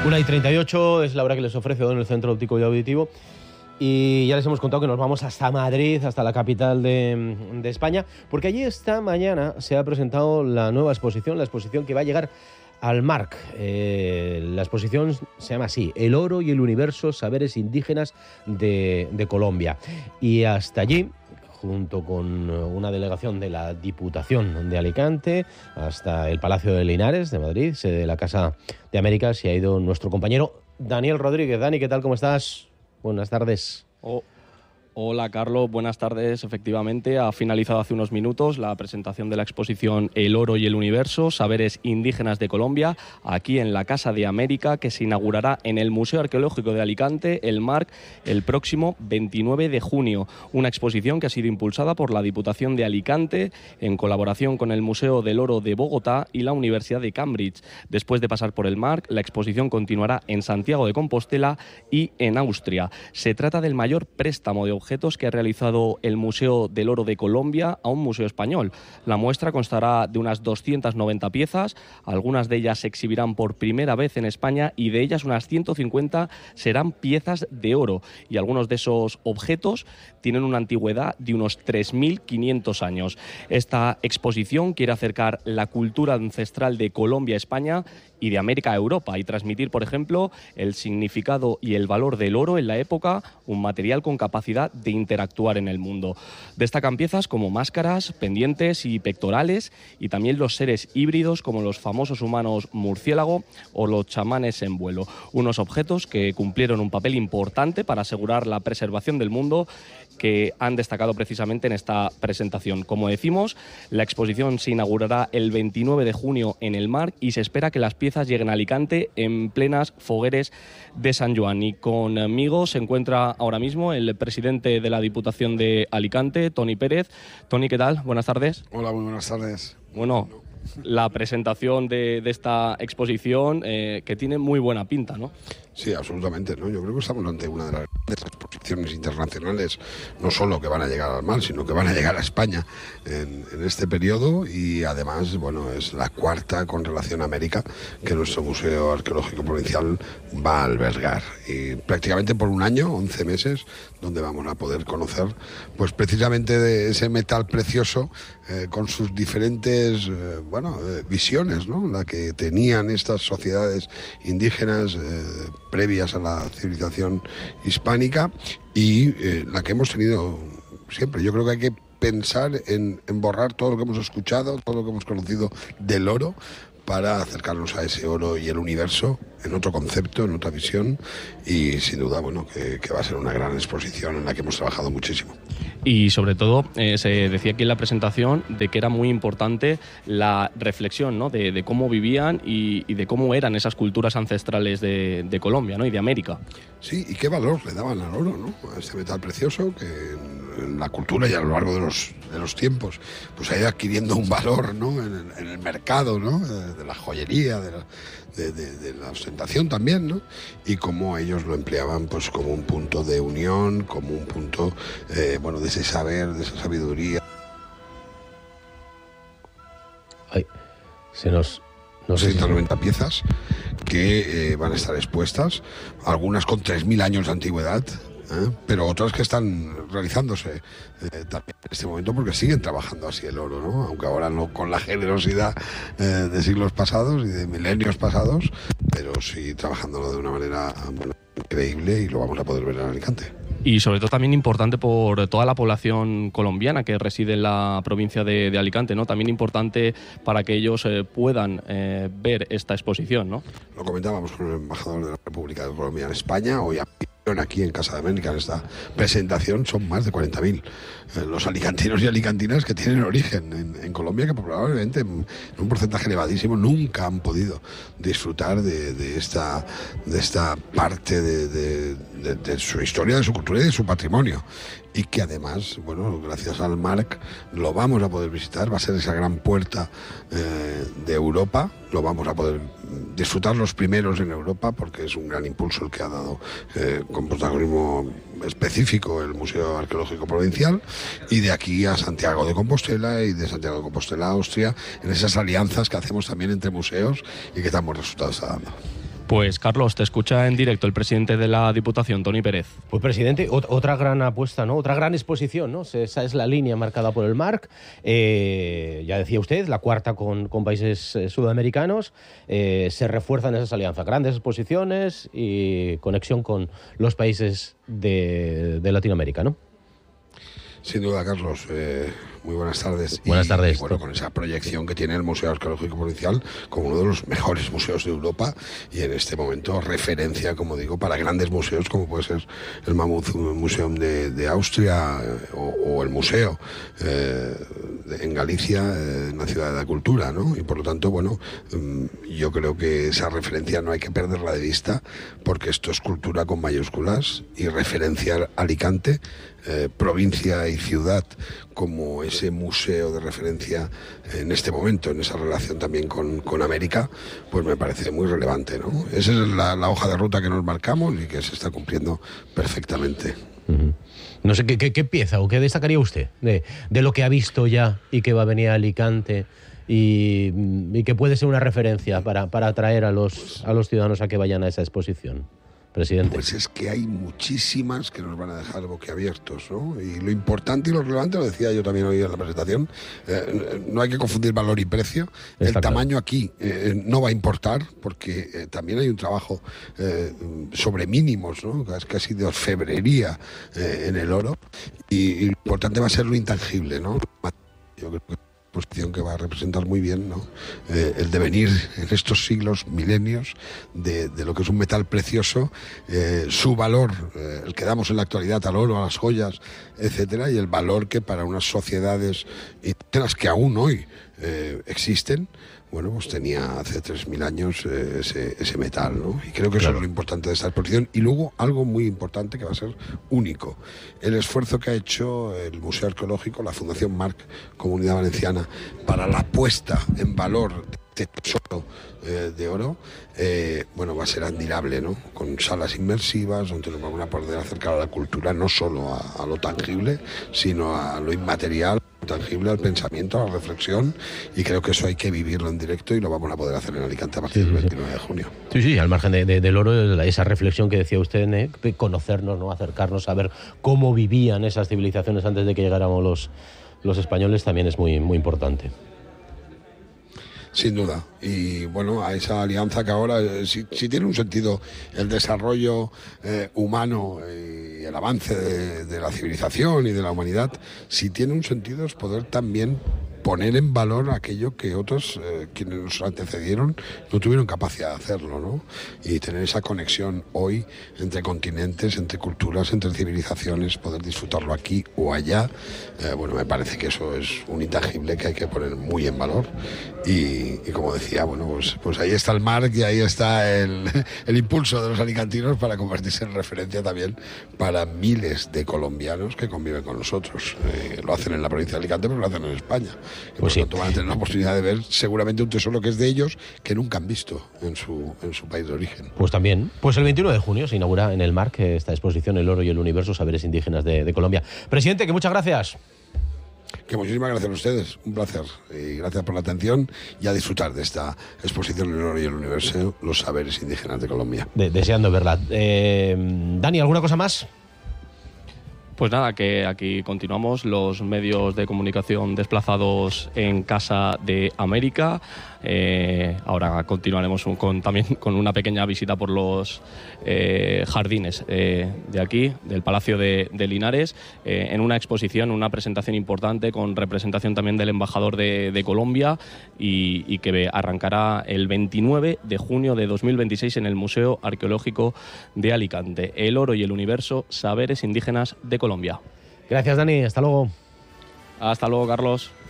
1:38 es la hora que les ofrece en el Centro Óptico y Auditivo. Y ya les hemos contado que nos vamos hasta Madrid, hasta la capital de España, porque allí esta mañana se ha presentado la nueva exposición, la exposición que va a llegar al MARC. La exposición se llama así: El oro y el universo, saberes indígenas de Colombia. Y hasta allí, junto con una delegación de la Diputación de Alicante, hasta el Palacio de Linares de Madrid, sede de la Casa de América, se ha ido nuestro compañero Daniel Rodríguez. Dani, ¿qué tal? ¿Cómo estás? Buenas tardes. Hola, Carlos, buenas tardes. Efectivamente, ha finalizado hace unos minutos la presentación de la exposición El oro y el universo, saberes indígenas de Colombia, aquí en la Casa de América, que se inaugurará en el Museo Arqueológico de Alicante, el MARC, el próximo 29 de junio. Una exposición que ha sido impulsada por la Diputación de Alicante, en colaboración con el Museo del Oro de Bogotá y la Universidad de Cambridge. Después de pasar por el MARC, la exposición continuará en Santiago de Compostela y en Austria. Se trata del mayor préstamo de objetos que ha realizado el Museo del Oro de Colombia a un museo español. La muestra constará de unas 290 piezas, algunas de ellas se exhibirán por primera vez en España y de ellas unas 150 serán piezas de oro, y algunos de esos objetos tienen una antigüedad de unos 3.500 años. Esta exposición quiere acercar la cultura ancestral de Colombia a España y de América a Europa, y transmitir, por ejemplo, el significado y el valor del oro en la época, un material con capacidad de interactuar en el mundo. Destacan piezas como máscaras, pendientes y pectorales, y también los seres híbridos como los famosos humanos murciélago o los chamanes en vuelo, unos objetos que cumplieron un papel importante para asegurar la preservación del mundo, que han destacado precisamente en esta presentación. Como decimos, la exposición se inaugurará el 29 de junio en el MARC y se espera que las piezas lleguen a Alicante en plenas fogueres de San Joan. Y conmigo se encuentra ahora mismo el presidente de la Diputación de Alicante, Toni Pérez. Toni, ¿qué tal? Buenas tardes. Hola, muy buenas tardes. Bueno, la presentación de esta exposición que tiene muy buena pinta, ¿no? Sí, absolutamente, ¿no? Yo creo que estamos ante una de las grandes exposiciones internacionales, no solo que van a llegar al MARC, sino que van a llegar a España en este periodo, y además, bueno, es la cuarta con relación a América que nuestro Museo Arqueológico Provincial va a albergar. Y prácticamente por un año, 11 meses, donde vamos a poder conocer, pues precisamente de ese metal precioso con sus diferentes, visiones, ¿no? La que tenían estas sociedades indígenas previas a la civilización hispánica y la que hemos tenido siempre. Yo creo que hay que pensar en borrar todo lo que hemos escuchado, todo lo que hemos conocido del oro, para acercarnos a ese oro y el universo en otro concepto, en otra visión, y sin duda, bueno, que va a ser una gran exposición en la que hemos trabajado muchísimo. Y sobre todo, se decía aquí en la presentación de que era muy importante la reflexión, ¿no? de cómo vivían y de cómo eran esas culturas ancestrales de Colombia, ¿no? Y de América. Sí, y qué valor le daban al oro, ¿no? A este metal precioso que en la cultura y a lo largo de los tiempos pues ha ido adquiriendo un valor, ¿no? En el mercado, ¿no? De la joyería, de la ostentación también, ¿no? Y cómo ellos lo empleaban pues como un punto de unión, como un punto de ese saber, de esa sabiduría. Ay, no sé 190 piezas que van a estar expuestas, algunas con 3.000 años de antigüedad, pero otras que están realizándose también en este momento, porque siguen trabajando así el oro, ¿no? Aunque ahora no con la generosidad de siglos pasados y de milenios pasados, pero sí trabajándolo de una manera increíble, y lo vamos a poder ver en Alicante. Y sobre todo también importante por toda la población colombiana que reside en la provincia de Alicante, ¿no? También importante para que ellos puedan ver esta exposición, ¿no? Lo comentábamos con el embajador de la República de Colombia en España. Hoy aquí en Casa de América, en esta presentación, son más de 40.000 los alicantinos y alicantinas que tienen origen en Colombia, que probablemente en un porcentaje elevadísimo nunca han podido disfrutar de esta parte de su historia, de su cultura y de su patrimonio. Y que además, bueno, gracias al MARC lo vamos a poder visitar, va a ser esa gran puerta de Europa, lo vamos a poder disfrutar los primeros en Europa, porque es un gran impulso el que ha dado con protagonismo específico el Museo Arqueológico Provincial, y de aquí a Santiago de Compostela, y de Santiago de Compostela a Austria, en esas alianzas que hacemos también entre museos y que tan buenos resultados está dando. Pues Carlos, te escucha en directo el presidente de la Diputación, Toni Pérez. Pues presidente, otra gran apuesta, ¿no? Otra gran exposición, ¿no? Esa es la línea marcada por el MARC. Ya decía usted, la cuarta con países sudamericanos. Se refuerzan esas alianzas, grandes exposiciones y conexión con los países de Latinoamérica, ¿no? Sin duda, Carlos. Muy buenas tardes. Buenas tardes. Y, bueno, con esa proyección que tiene el Museo Arqueológico Provincial como uno de los mejores museos de Europa y en este momento referencia, como digo, para grandes museos como puede ser el Mammoth Museum de Austria o el museo en Galicia, en la Ciudad de la Cultura, ¿no? Y por lo tanto, bueno, yo creo que esa referencia no hay que perderla de vista porque esto es cultura con mayúsculas y referenciar Alicante, provincia y ciudad como ese museo de referencia en este momento, en esa relación también con América, pues me parece muy relevante, ¿no? Esa es la hoja de ruta que nos marcamos y que se está cumpliendo perfectamente. No sé, ¿qué pieza o qué destacaría usted de lo que ha visto ya y que va a venir a Alicante y que puede ser una referencia para atraer a los ciudadanos a que vayan a esa exposición? Presidente. Pues es que hay muchísimas que nos van a dejar boquiabiertos, ¿no? Y lo importante y lo relevante, lo decía yo también hoy en la presentación, no hay que confundir valor y precio. El tamaño aquí no va a importar, porque también hay un trabajo sobre mínimos, ¿no? Casi de orfebrería en el oro, y lo importante va a ser lo intangible, ¿no? Yo creo que posición que va a representar muy bien, ¿no? El devenir en estos siglos, milenios, de lo que es un metal precioso, su valor, el que damos en la actualidad al oro, a las joyas, etcétera, y el valor que para unas sociedades indígenas que aún hoy existen, bueno, pues tenía hace 3.000 años ese metal, ¿no? Y creo que eso es lo importante de esta exposición. Y luego algo muy importante que va a ser único. El esfuerzo que ha hecho el Museo Arqueológico, la Fundación Marc Comunidad Valenciana, para la puesta en valor de tesoro de oro, bueno, va a ser admirable, ¿no? Con salas inmersivas donde nos vamos a poder acercar a la cultura, no solo a lo tangible, sino a lo inmaterial, tangible, al pensamiento, a la reflexión, y creo que eso hay que vivirlo en directo y lo vamos a poder hacer en Alicante a partir del 29 de junio. Sí, al margen del oro, esa reflexión que decía usted, de conocernos, ¿no? Acercarnos, saber cómo vivían esas civilizaciones antes de que llegáramos los españoles, también es muy, muy importante. Sin duda. Y bueno, a esa alianza que ahora, si tiene un sentido el desarrollo humano y el avance de la civilización y de la humanidad, si tiene un sentido es poder también poner en valor aquello que otros, quienes nos antecedieron, no tuvieron capacidad de hacerlo, ¿no? Y tener esa conexión hoy entre continentes, entre culturas, entre civilizaciones, poder disfrutarlo aquí o allá, bueno, me parece que eso es un intangible que hay que poner muy en valor. Y como decía, bueno, pues ahí está el MARC y ahí está el impulso de los alicantinos para convertirse en referencia también para miles de colombianos que conviven con nosotros. Lo hacen en la provincia de Alicante, pero lo hacen en España. Y por lo tanto van a tener la oportunidad de ver seguramente un tesoro que es de ellos, que nunca han visto en su país de origen. Pues también. Pues el 21 de junio se inaugura en el MARC esta exposición El Oro y el Universo, Saberes Indígenas de Colombia. Presidente, que muchas gracias. Que muchísimas gracias a ustedes, un placer. Y gracias por la atención y a disfrutar de esta exposición El Oro y el Universo, los saberes indígenas de Colombia. Deseando verla. Dani, ¿alguna cosa más? Pues nada, que aquí continuamos los medios de comunicación desplazados en Casa de América. Ahora continuaremos también con una pequeña visita por los jardines de aquí, del Palacio de Linares, en una exposición, una presentación importante con representación también del embajador de Colombia y que arrancará el 29 de junio de 2026 en el Museo Arqueológico de Alicante. El Oro y el Universo, Saberes Indígenas de Colombia. Gracias, Dani. Hasta luego. Hasta luego, Carlos.